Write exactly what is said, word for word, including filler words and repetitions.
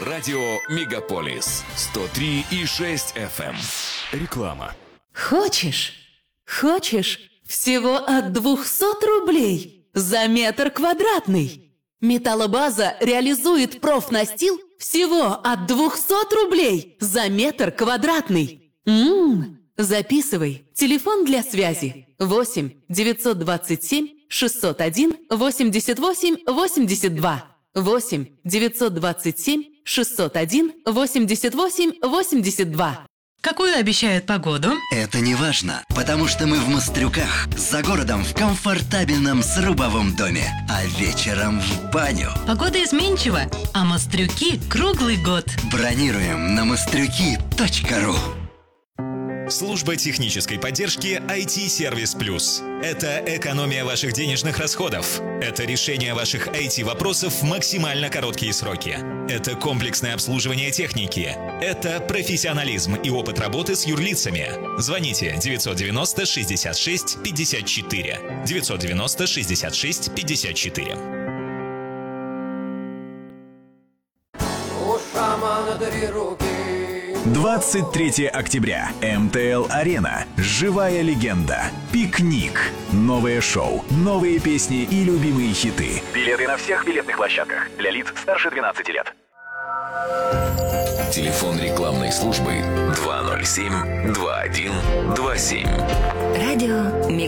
Радио Мегаполис сто три и шесть эф эм. Реклама. Хочешь? Хочешь? Всего от двухсот рублей за метр квадратный. Металлобаза реализует профнастил всего от двухсот рублей за метр квадратный. Ммм, записывай. Телефон для связи восемь девятьсот двадцать семь шестьсот один восемьдесят восемь восемьдесят два. восемь девятьсот двадцать семь шестьсот один восемьдесят восемь восемьдесят два. Какую обещают погоду? Это не важно, потому что мы в Мострюках, за городом в комфортабельном срубовом доме, а вечером в баню. Погода изменчива, а Мострюки круглый год. Бронируем на мострюки точка ру. Служба технической поддержки ай ти-сервис плюс. Это экономия ваших денежных расходов. Это решение ваших ай ти-вопросов в максимально короткие сроки. Это комплексное обслуживание техники. Это профессионализм и опыт работы с юрлицами. Звоните девятьсот девяносто шестьдесят шесть пятьдесят четыре. девятьсот девяносто шестьдесят шесть пятьдесят четыре. У шамана три руки. двадцать третьего октября. эм тэ эл-арена. Живая легенда. Пикник. Новое шоу, новые песни и любимые хиты. Билеты на всех билетных площадках. Для лиц старше двенадцати лет. Телефон рекламной службы два ноль семь два один два семь. Радио